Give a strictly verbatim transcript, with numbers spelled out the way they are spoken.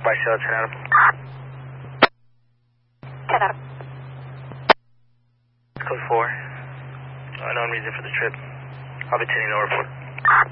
By show, ten Adam. ten Adam. Code four. Unknown reason for the trip. I'll be tuning over for.